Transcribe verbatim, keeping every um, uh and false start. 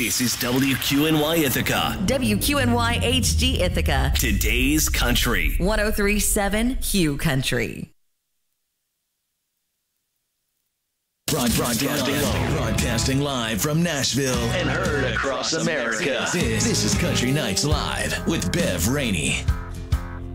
This is W Q N Y Ithaca. W Q N Y H G Ithaca. Today's Country. one oh three point seven Hugh Country. Broadcasting live, broadcasting live from Nashville and heard across America. This, this is Country Nights Live with Bev Rainey.